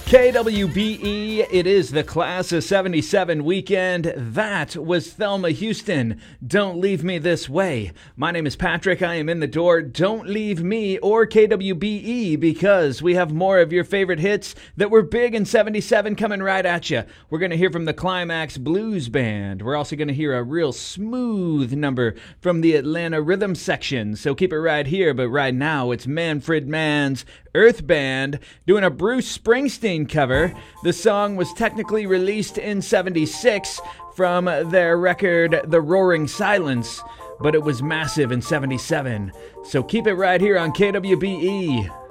KWBE, it is the Class of 77 weekend. That was Thelma Houston. Don't Leave Me This Way. My name is Patrick. I am in the door. Don't leave me or KWBE because we have more of your favorite hits that were big in 77 coming right at you. We're going to hear from the Climax Blues Band. We're also going to hear a real smooth number from the Atlanta Rhythm Section. So keep it right here. But right now, it's Manfred Mann's Earth Band doing a Bruce Springsteen cover. The song was technically released in 76 from their record The Roaring Silence, but it was massive in 77. So keep it right here on KWBE.